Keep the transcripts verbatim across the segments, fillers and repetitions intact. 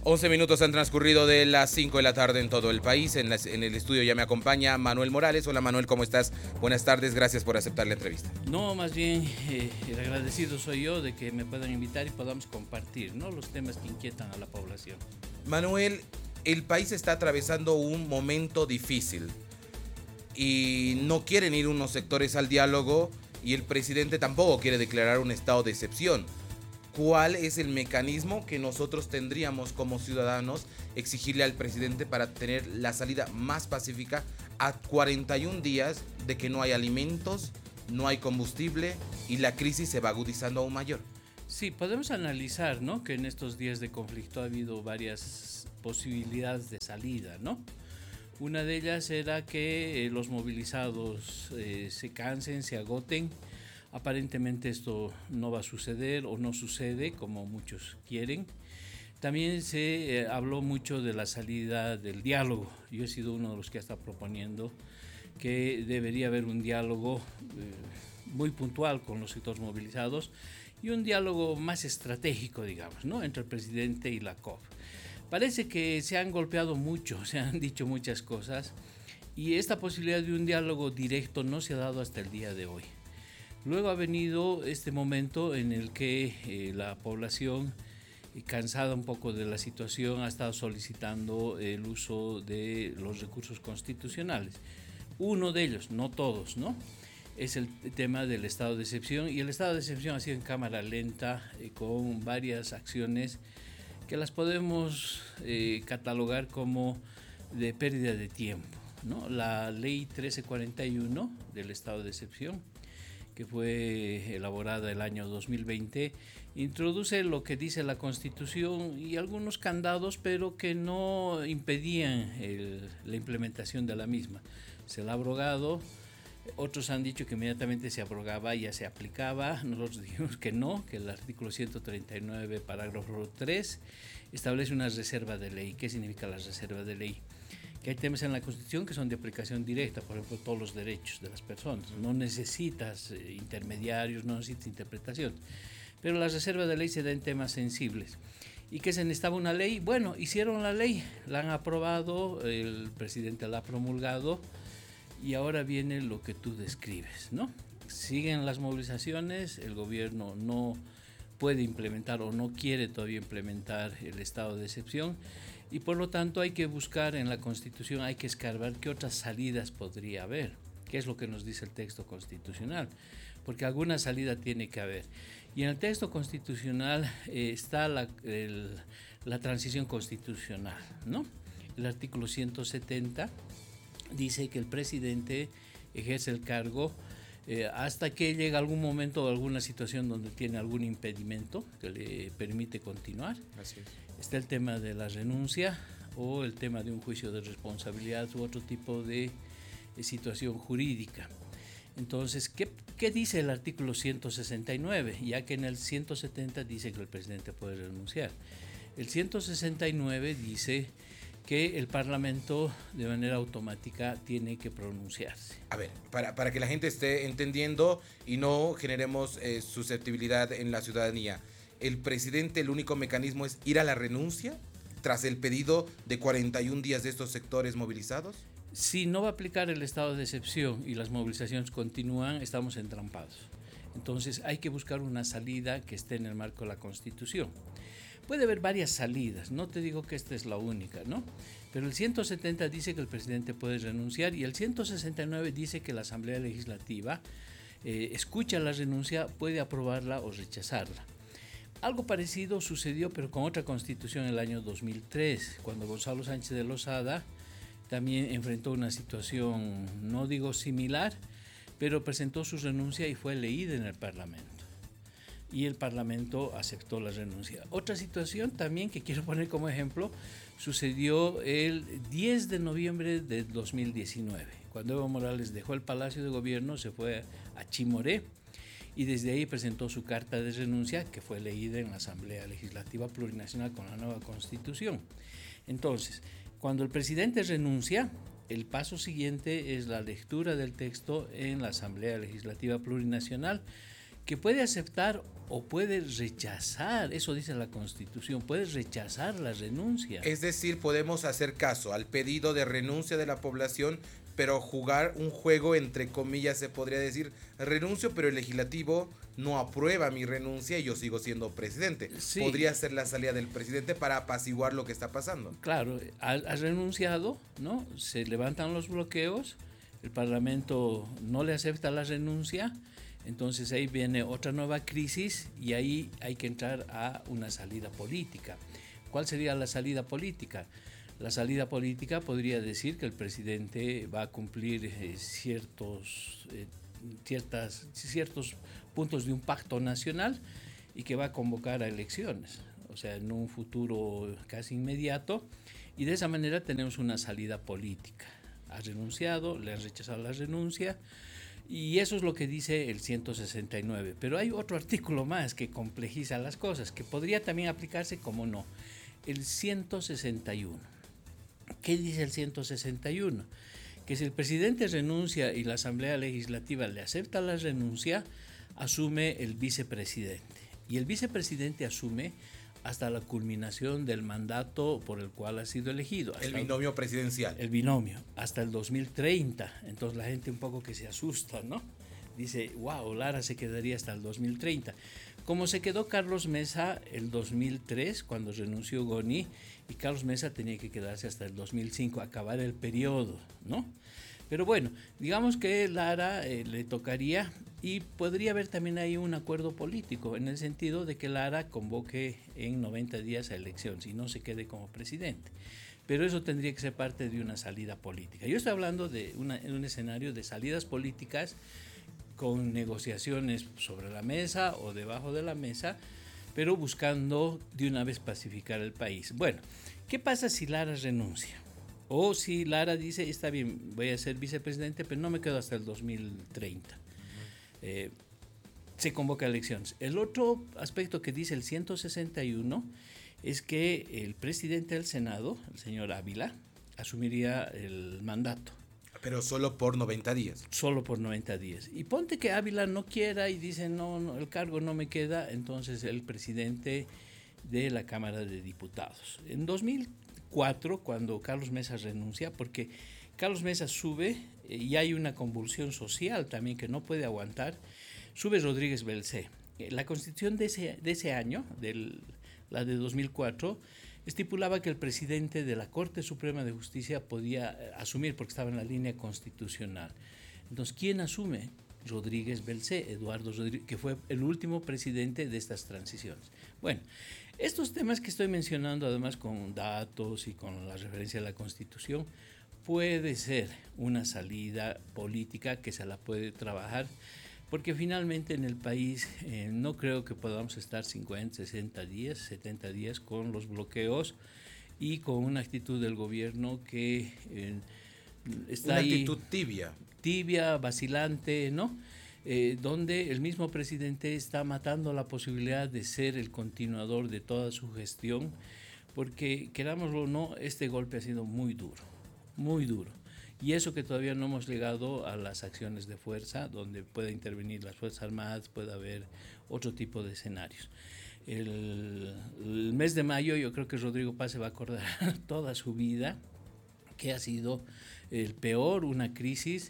once minutos han transcurrido de las cinco de la tarde en todo el país. En, la, en el estudio ya me acompaña Manuel Morales. Hola Manuel, ¿cómo estás? Buenas tardes, gracias por aceptar la entrevista. No, más bien eh, el agradecido soy yo de que me puedan invitar y podamos compartir, ¿no?, los temas que inquietan a la población. Manuel, el país está atravesando un momento difícil y no quieren ir unos sectores al diálogo y el presidente tampoco quiere declarar un estado de excepción. ¿Cuál es el mecanismo que nosotros tendríamos como ciudadanos exigirle al presidente para tener la salida más pacífica a cuarenta y un días de que no hay alimentos, no hay combustible y la crisis se va agudizando aún mayor? Sí, podemos analizar, ¿no?, que en estos días de conflicto ha habido varias posibilidades de salida, ¿no? Una de ellas era que eh, los movilizados eh, se cansen, se agoten. Aparentemente esto no va a suceder o no sucede como muchos quieren. También se eh, habló mucho de la salida del diálogo. Yo he sido uno de los que está proponiendo que debería haber un diálogo eh, muy puntual con los sectores movilizados y un diálogo más estratégico, digamos, ¿no?, entre el presidente y la C O P. Parece que se han golpeado mucho, se han dicho muchas cosas y esta posibilidad de un diálogo directo no se ha dado hasta el día de hoy. Luego ha venido este momento en el que eh, la población, eh, cansada un poco de la situación, ha estado solicitando el uso de los recursos constitucionales. Uno de ellos, no todos, ¿no?, es el tema del estado de excepción, y el estado de excepción ha sido en cámara lenta eh, con varias acciones que las podemos eh, catalogar como de pérdida de tiempo, ¿no? La ley trece cuarenta y uno del estado de excepción, que fue elaborada el año dos mil veinte, introduce lo que dice la Constitución y algunos candados, pero que no impedían el, la implementación de la misma. Se la ha abrogado, otros han dicho que inmediatamente se abrogaba y ya se aplicaba. Nosotros dijimos que no, que el artículo ciento treinta y nueve, parágrafo tres, establece una reserva de ley. ¿Qué significa la reserva de ley? Que hay temas en la Constitución que son de aplicación directa, por ejemplo, todos los derechos de las personas. No necesitas eh, intermediarios, no necesitas interpretación. Pero la reserva de ley se da en temas sensibles. ¿Y qué se necesitaba una ley? Bueno, hicieron la ley, la han aprobado, el presidente la ha promulgado y ahora viene lo que tú describes, ¿no? Siguen las movilizaciones, el gobierno no puede implementar o no quiere todavía implementar el estado de excepción. Y por lo tanto hay que buscar en la Constitución, hay que escarbar qué otras salidas podría haber, qué es lo que nos dice el texto constitucional, porque alguna salida tiene que haber. Y en el texto constitucional eh, está la, el, la transición constitucional, ¿no? El artículo ciento setenta dice que el presidente ejerce el cargo eh, hasta que llega algún momento o alguna situación donde tiene algún impedimento que le permite continuar. Así es. Está el tema de la renuncia o el tema de un juicio de responsabilidad u otro tipo de, de situación jurídica. Entonces, ¿qué, ¿qué dice el artículo ciento sesenta y nueve? Ya que en el ciento setenta dice que el presidente puede renunciar. El ciento sesenta y nueve dice que el Parlamento de manera automática tiene que pronunciarse. A ver, para, para que la gente esté entendiendo y no generemos eh, susceptibilidad en la ciudadanía, ¿el presidente, el único mecanismo es ir a la renuncia tras el pedido de cuarenta y un días de estos sectores movilizados? Si no va a aplicar el estado de excepción y las movilizaciones continúan, estamos entrampados. Entonces hay que buscar una salida que esté en el marco de la Constitución. Puede haber varias salidas, no te digo que esta es la única, ¿no? Pero el ciento setenta dice que el presidente puede renunciar y el ciento sesenta y nueve dice que la Asamblea Legislativa eh, escucha la renuncia, puede aprobarla o rechazarla. Algo parecido sucedió, pero con otra constitución en el año dos mil tres, cuando Gonzalo Sánchez de Lozada también enfrentó una situación, no digo similar, pero presentó su renuncia y fue leída en el Parlamento. Y el Parlamento aceptó la renuncia. Otra situación también que quiero poner como ejemplo sucedió el diez de noviembre de dos mil diecinueve, cuando Evo Morales dejó el Palacio de Gobierno, se fue a Chimoré y desde ahí presentó su carta de renuncia que fue leída en la Asamblea Legislativa Plurinacional con la nueva Constitución. Entonces, cuando el presidente renuncia, el paso siguiente es la lectura del texto en la Asamblea Legislativa Plurinacional, que puede aceptar o puede rechazar, eso dice la Constitución, puede rechazar la renuncia. Es decir, podemos hacer caso al pedido de renuncia de la población, pero jugar un juego entre comillas, se podría decir, renuncio, pero el legislativo no aprueba mi renuncia y yo sigo siendo presidente. Sí. Podría ser la salida del presidente para apaciguar lo que está pasando. Claro, ha, ha renunciado, ¿no? Se levantan los bloqueos, el Parlamento no le acepta la renuncia, entonces ahí viene otra nueva crisis y ahí hay que entrar a una salida política. ¿Cuál sería la salida política? La salida política podría decir que el presidente va a cumplir eh, ciertos, eh, ciertas, ciertos puntos de un pacto nacional y que va a convocar a elecciones, o sea, en un futuro casi inmediato, y de esa manera tenemos una salida política. Ha renunciado, le han rechazado la renuncia, y eso es lo que dice el ciento sesenta y nueve. Pero hay otro artículo más que complejiza las cosas, que podría también aplicarse como no. El ciento sesenta y uno. ¿Qué dice el ciento sesenta y uno? Que si el presidente renuncia y la Asamblea Legislativa le acepta la renuncia, asume el vicepresidente. Y el vicepresidente asume hasta la culminación del mandato por el cual ha sido elegido. El binomio el, presidencial. El binomio, hasta el dos mil treinta. Entonces la gente un poco que se asusta, ¿no? Dice, wow, Lara se quedaría hasta el dos mil treinta. Como se quedó Carlos Mesa el dos mil tres, cuando renunció Goni, y Carlos Mesa tenía que quedarse hasta el dos mil cinco, acabar el periodo, ¿no? Pero bueno, digamos que Lara eh, le tocaría, y podría haber también ahí un acuerdo político, en el sentido de que Lara convoque en noventa días a elecciones y no se quede como presidente. Pero eso tendría que ser parte de una salida política. Yo estoy hablando de una, un escenario de salidas políticas con negociaciones sobre la mesa o debajo de la mesa, pero buscando de una vez pacificar el país. Bueno, ¿qué pasa si Lara renuncia? O si Lara dice, está bien, voy a ser vicepresidente, pero no me quedo hasta el dos mil treinta. Eh, se convoca elecciones. El otro aspecto que dice el ciento sesenta y uno es que el presidente del Senado, el señor Ávila, asumiría el mandato. Pero solo por noventa días. Solo por noventa días. Y ponte que Ávila no quiera y dice, no, no, el cargo no me queda, entonces el presidente de la Cámara de Diputados. En dos mil cuatro, cuando Carlos Mesa renuncia, porque Carlos Mesa sube eh, y hay una convulsión social también que no puede aguantar, sube Rodríguez Belcé. Eh, la constitución de ese, de ese año, del, la de dos mil cuatro, estipulaba que el presidente de la Corte Suprema de Justicia podía asumir porque estaba en la línea constitucional. Entonces, ¿quién asume? Rodríguez Belcé, Eduardo Rodríguez, que fue el último presidente de estas transiciones. Bueno, estos temas que estoy mencionando, además con datos y con la referencia a la Constitución, puede ser una salida política que se la puede trabajar, porque finalmente en el país eh, no creo que podamos estar cincuenta, sesenta días, setenta días con los bloqueos y con una actitud del gobierno que eh, está una ahí. Una actitud tibia. Tibia, vacilante, ¿no? Eh, donde el mismo presidente está matando la posibilidad de ser el continuador de toda su gestión, porque querámoslo o no, este golpe ha sido muy duro, muy duro. Y eso que todavía no hemos llegado a las acciones de fuerza, donde pueda intervenir las Fuerzas Armadas, puede haber otro tipo de escenarios. El, el mes de mayo yo creo que Rodrigo Paz se va a acordar toda su vida que ha sido el peor, una crisis,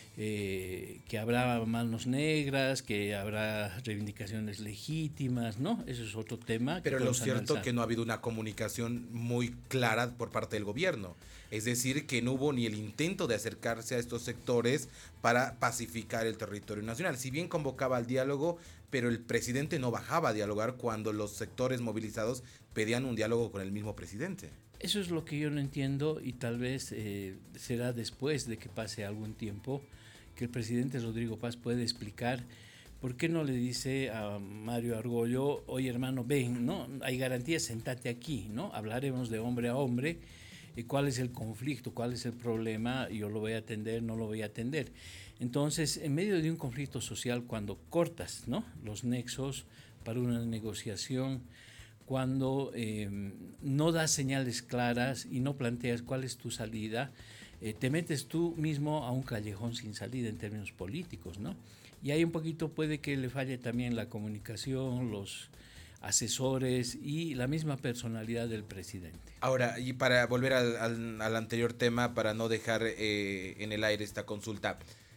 eh, que habrá manos negras, que habrá reivindicaciones legítimas, ¿no? Eso es otro tema. Pero lo cierto es que no ha habido una comunicación muy clara por parte del gobierno. Es decir, que no hubo ni el intento de acercarse a estos sectores para pacificar el territorio nacional. Si bien convocaba al diálogo, pero el presidente no bajaba a dialogar cuando los sectores movilizados pedían un diálogo con el mismo presidente. Eso es lo que yo no entiendo y tal vez eh, será después de que pase algún tiempo que el presidente Rodrigo Paz puede explicar por qué no le dice a Mario Argollo, oye hermano, ven, ¿no? Hay garantías, sentate aquí, ¿no? Hablaremos de hombre a hombre. ¿Y cuál es el conflicto? ¿Cuál es el problema? Yo lo voy a atender, no lo voy a atender. Entonces, en medio de un conflicto social, cuando cortas, ¿no?, los nexos para una negociación, cuando eh, no das señales claras y no planteas cuál es tu salida, eh, te metes tú mismo a un callejón sin salida en términos políticos, ¿no? Y ahí un poquito puede que le falle también la comunicación, los asesores y la misma personalidad del presidente. Ahora, y para volver al, al, al anterior tema, para no dejar eh, en el aire esta consulta,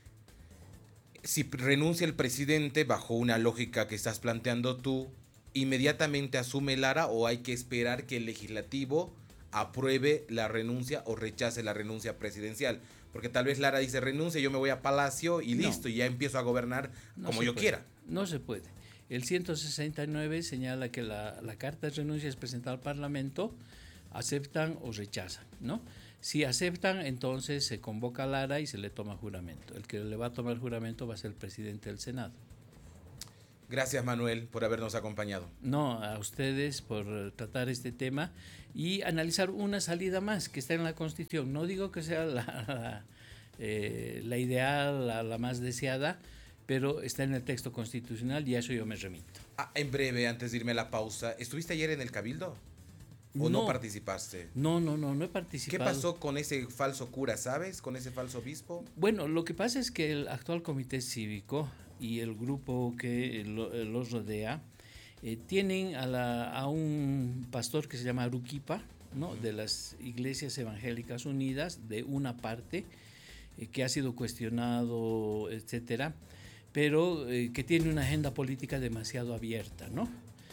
si renuncia el presidente bajo una lógica que estás planteando tú, ¿inmediatamente asume Lara o hay que esperar que el legislativo apruebe la renuncia o rechace la renuncia presidencial? Porque tal vez Lara dice renuncia, yo me voy a Palacio y No. listo, y ya empiezo a gobernar No como se yo puede. quiera. No se puede. El ciento sesenta y nueve señala que la, la carta de renuncia es presentada al Parlamento, aceptan o rechazan, ¿no? Si aceptan, entonces se convoca a Lara y se le toma juramento. El que le va a tomar juramento va a ser el presidente del Senado. Gracias, Manuel, por habernos acompañado. No, a ustedes por tratar este tema y analizar una salida más que está en la Constitución. No digo que sea la, la, eh, la ideal, la, la más deseada, pero está en el texto constitucional y a eso yo me remito. Ah, en breve, antes de irme a la pausa, ¿estuviste ayer en el Cabildo? ¿O no, no participaste? No, no, no, no he participado. ¿Qué pasó con ese falso cura, sabes? ¿Con ese falso obispo? Bueno, lo que pasa es que el actual comité cívico y el grupo que lo, los rodea eh, tienen a, la, a un pastor que se llama Aruquipa, ¿no? Uh-huh. De las Iglesias Evangélicas Unidas, de una parte, eh, que ha sido cuestionado, etcétera, pero eh, que tiene una agenda política demasiado abierta, ¿no?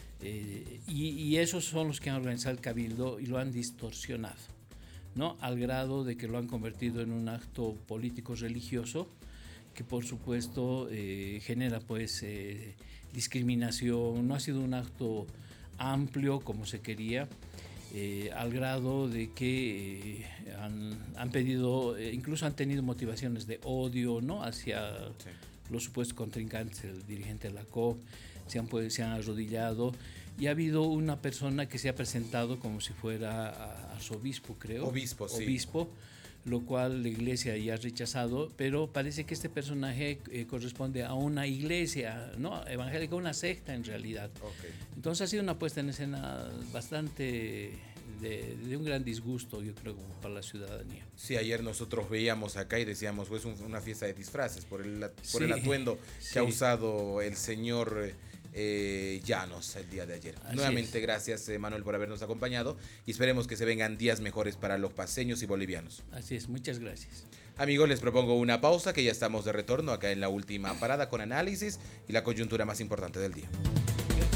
Eh, y, y esos son los que han organizado el Cabildo y lo han distorsionado, ¿no? Al grado de que lo han convertido en un acto político religioso que por supuesto eh, genera pues eh, discriminación. No ha sido un acto amplio como se quería, eh, al grado de que eh, han, han pedido, eh, incluso han tenido motivaciones de odio, ¿no? Hacia sí. los supuestos contrincantes, el dirigente de la C O P, se han, pues, se han arrodillado y ha habido una persona que se ha presentado como si fuera arzobispo, creo. Obispo, sí. Obispo, lo cual la iglesia ya ha rechazado, pero parece que este personaje eh, corresponde a una iglesia, ¿no? Evangélica, una secta en realidad. Okay. Entonces ha sido una puesta en escena bastante de, de un gran disgusto, yo creo, para la ciudadanía. Sí, ayer nosotros veíamos acá y decíamos, pues un, una fiesta de disfraces por el, por sí, el atuendo sí. que ha usado el señor eh, Llanos el día de ayer. Así Nuevamente, es. gracias eh, Manuel por habernos acompañado y esperemos que se vengan días mejores para los paceños y bolivianos. Así es, muchas gracias. Amigos, les propongo una pausa, que ya estamos de retorno acá en la última parada con análisis y la coyuntura más importante del día.